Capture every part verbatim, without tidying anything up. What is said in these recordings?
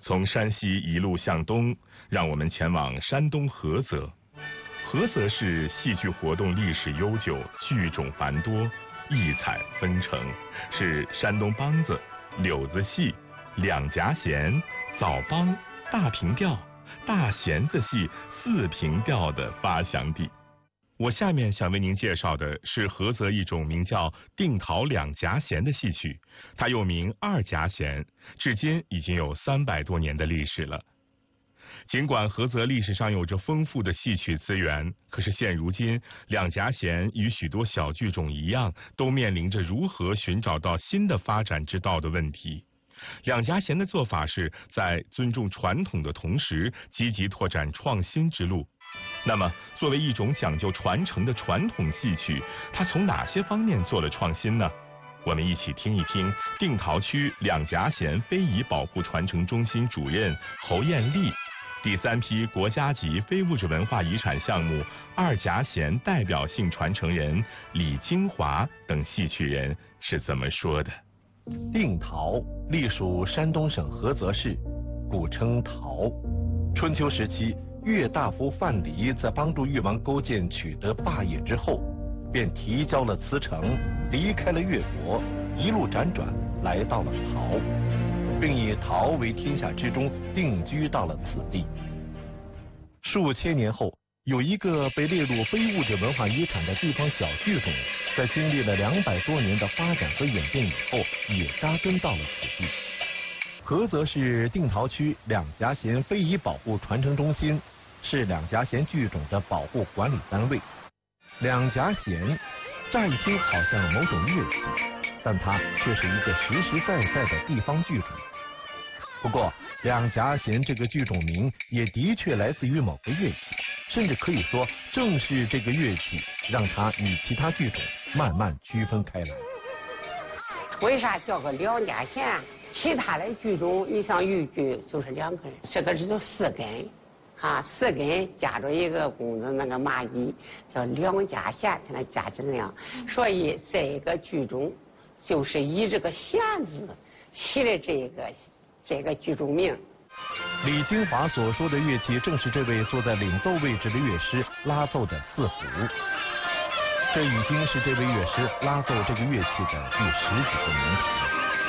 从山西一路向东，让我们前往山东菏泽。菏泽市戏剧活动历史悠久，剧种繁多，异彩纷呈，是山东梆子、柳子戏、两夹弦、枣梆、大平调、大弦子戏四平调的发祥地。我下面想为您介绍的是菏泽一种名叫定陶两夹弦的戏曲，它又名二夹弦，至今已经有三百多年的历史了。尽管菏泽历史上有着丰富的戏曲资源，可是现如今两夹弦与许多小剧种一样，都面临着如何寻找到新的发展之道的问题。两夹弦的做法是在尊重传统的同时，积极拓展创新之路。那么，作为一种讲究传承的传统戏曲，它从哪些方面做了创新呢？我们一起听一听定陶区两夹弦非遗保护传承中心主任侯艳丽，第三批国家级非物质文化遗产项目二夹弦代表性传承人李金华等戏曲人是怎么说的。 定陶隶属山东省菏泽市，古称陶。春秋时期，越大夫范蠡在帮助越王勾践取得霸业之后，便提交了辞呈，离开了越国，一路辗转来到了陶，并以陶为天下之中定居到了此地。数千年后，有一个被列入非物质文化遗产的地方小剧种，在经历了两百多年的发展和演变以后，也扎根到了此地。菏泽市定陶区两夹弦非遗保护传承中心是两夹弦剧种的保护管理单位。两夹弦乍一听好像某种乐器，但它却是一个实实在在的地方剧种。不过，两夹弦这个剧种名也的确来自于某个乐器，甚至可以说，正是这个乐器让它与其他剧种慢慢区分开来。 为啥叫个两夹弦？其他的剧种，你像豫剧就是两个人，这个只有四根，啊，四根夹着一个弓子那个麻衣，叫两夹弦，才能夹成那样。所以这个剧种就是以这个弦字起了这个这个剧种名。 李金华所说的乐器，正是这位坐在领奏位置的乐师拉奏的四胡。这已经是这位乐师拉奏这个乐器的第十几个年头。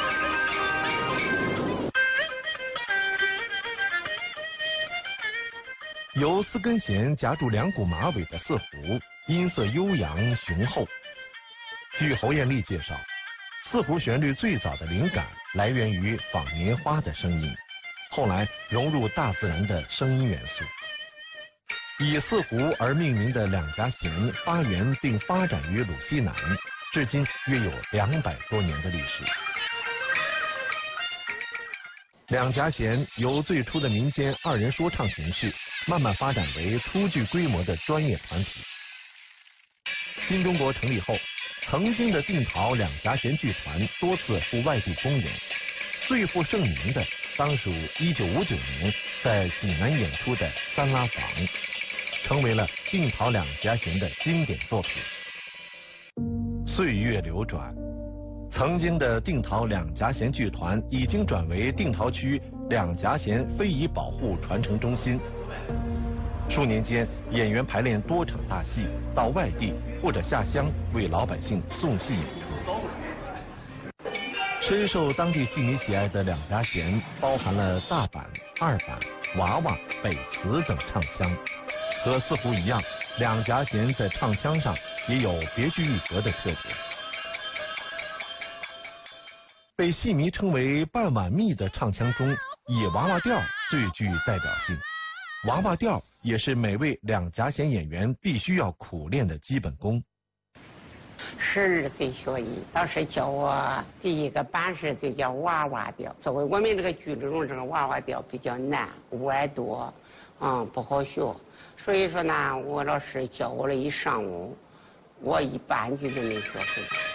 由四根弦夹住两股马尾的四胡，音色悠扬雄厚。据侯艳丽介绍，四胡旋律最早的灵感来源于纺棉花的声音，后来融入大自然的声音元素。以四胡而命名的两夹弦发源并发展于鲁西南，至今约有两百多年的历史。两夹弦由最初的民间二人说唱形式，慢慢发展为初具规模的专业团体。新中国成立后，曾经的定陶两夹弦剧团多次赴外地公演，最负盛名的当属一九五九年在济南演出的《三拉房》，成为了定陶两夹弦的经典作品。岁月流转，曾经的定陶两夹弦剧团已经转为定陶区两夹弦非遗保护传承中心。数年间，演员排练多场大戏，到外地或者下乡为老百姓送戏演出。深受当地戏迷喜爱的两夹弦，包含了大板、二板、娃娃、北词等唱腔。和四胡一样，两夹弦在唱腔上也有别具一格的特点。被戏迷称为半碗蜜的唱腔中，以娃娃调最具代表性。娃娃调也是每位两夹弦演员必须要苦练的基本功。 十二岁学艺，老师教我第一个板式就叫娃娃调。作为我们这个剧中这个娃娃调比较难，歪多，嗯，不好学。所以说呢，我老师教我了一上午，我一半句都没学会。